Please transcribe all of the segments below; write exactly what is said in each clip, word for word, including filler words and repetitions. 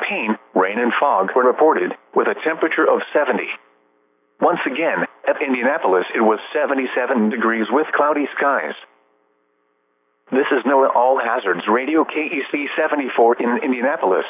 Champaign, rain and fog were reported, with a temperature of seventy. Once again, at Indianapolis it was seventy-seven degrees with cloudy skies. This is NOAA All Hazards Radio K E C seventy-four in Indianapolis.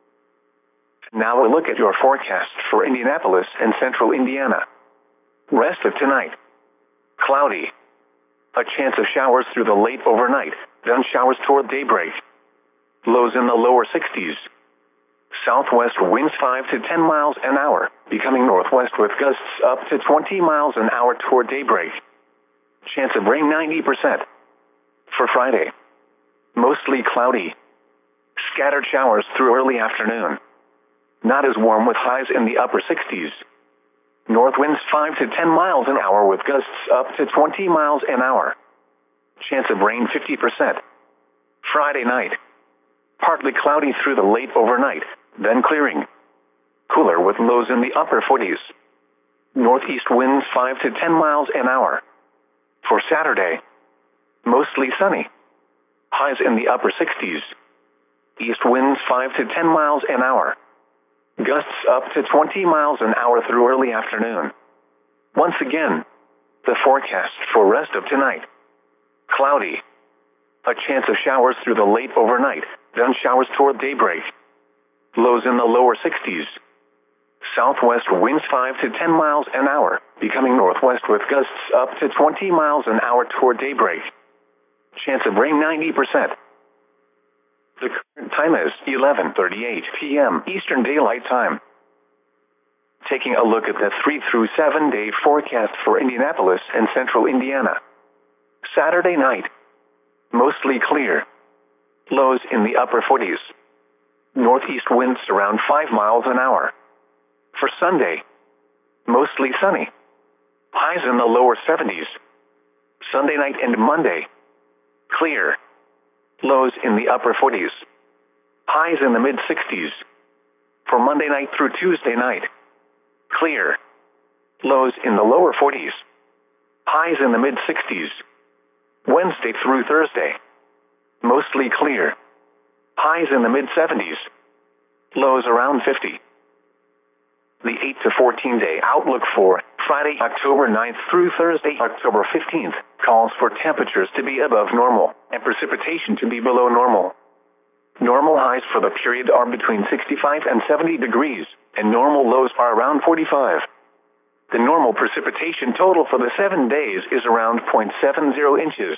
Now a look at your forecast for Indianapolis and central Indiana. Rest of tonight. Cloudy. A chance of showers through the late overnight, then showers toward daybreak. Lows in the lower sixties. Southwest winds five to ten miles an hour, becoming northwest with gusts up to twenty miles an hour toward daybreak. Chance of rain ninety percent. For Friday. Mostly cloudy. Scattered showers through early afternoon. Not as warm with highs in the upper sixties. North winds five to ten miles an hour with gusts up to twenty miles an hour. Chance of rain fifty percent. Friday night. Partly cloudy through the late overnight, then clearing. Cooler with lows in the upper forties. Northeast winds five to ten miles an hour. For Saturday. Mostly sunny. Highs in the upper sixties. East winds five to ten miles an hour. Gusts up to twenty miles an hour through early afternoon. Once again, the forecast for rest of tonight. Cloudy. A chance of showers through the late overnight, then showers toward daybreak. Lows in the lower sixties. Southwest winds five to ten miles an hour, becoming northwest with gusts up to twenty miles an hour toward daybreak. Chance of rain ninety percent. The current time is eleven thirty-eight p m Eastern Daylight Time. Taking a look at the three through seven day forecast for Indianapolis and central Indiana. Saturday night. Mostly clear. Lows in the upper forties. Northeast winds around five miles an hour. For Sunday. Mostly sunny. Highs in the lower seventies. Sunday night and Monday. Clear. Lows in the upper forties. Highs in the mid sixties. For Monday night through Tuesday night. Clear. Lows in the lower forties. Highs in the mid sixties. Wednesday through Thursday. Mostly clear. Highs in the mid seventies. Lows around fifty. The eight to fourteen day outlook for Friday, October ninth through Thursday, October fifteenth, calls for temperatures to be above normal and precipitation to be below normal. Normal highs for the period are between sixty-five and seventy degrees, and normal lows are around forty-five. The normal precipitation total for the seven days is around zero point seven zero inches.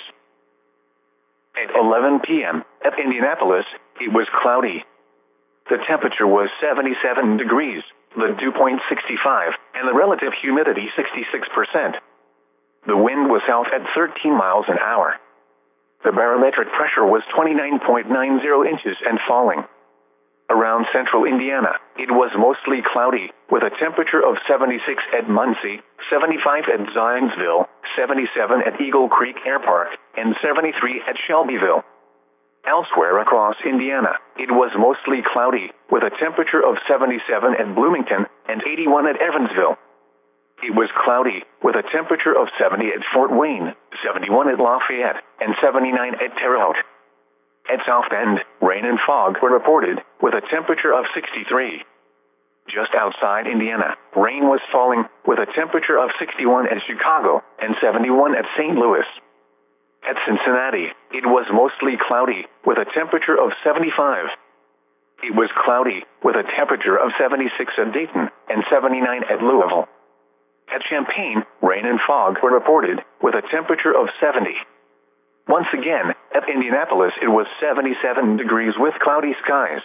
At eleven p m at Indianapolis, it was cloudy. The temperature was seventy-seven degrees, the dew point sixty-five, and the relative humidity sixty-six percent. The wind was south at thirteen miles an hour. The barometric pressure was twenty-nine point nine zero inches and falling. Around central Indiana, it was mostly cloudy, with a temperature of seventy-six at Muncie, seventy-five at Zionsville, seventy-seven at Eagle Creek Air Park, and seventy-three at Shelbyville. Elsewhere across Indiana, it was mostly cloudy, with a temperature of seventy-seven at Bloomington and eighty-one at Evansville. It was cloudy, with a temperature of seventy at Fort Wayne, seventy-one at Lafayette, and seventy-nine at Terre Haute. At South Bend, rain and fog were reported, with a temperature of sixty-three. Just outside Indiana, rain was falling, with a temperature of sixty-one at Chicago and seventy-one at Saint Louis. At Cincinnati, it was mostly cloudy, with a temperature of seventy-five. It was cloudy, with a temperature of seventy-six at Dayton and seventy-nine at Louisville. At Champaign, rain and fog were reported, with a temperature of seventy. Once again, at Indianapolis it was seventy-seven degrees with cloudy skies.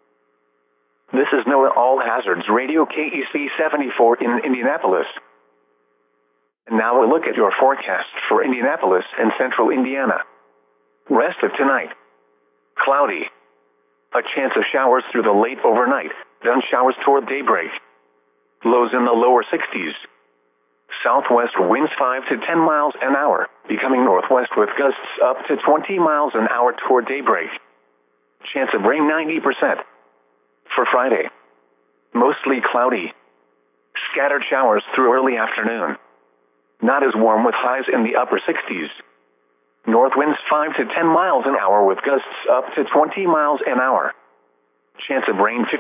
This is NOAA All Hazards Radio K E C seventy-four in Indianapolis. And now a look at your forecast for Indianapolis and central Indiana. Rest of tonight. Cloudy. A chance of showers through the late overnight, then showers toward daybreak. Lows in the lower sixties. Southwest winds five to ten miles an hour, becoming northwest with gusts up to twenty miles an hour toward daybreak. Chance of rain ninety percent. For Friday. Mostly cloudy. Scattered showers through early afternoon. Not as warm with highs in the upper sixties. North winds five to ten miles an hour with gusts up to twenty miles an hour. Chance of rain fifty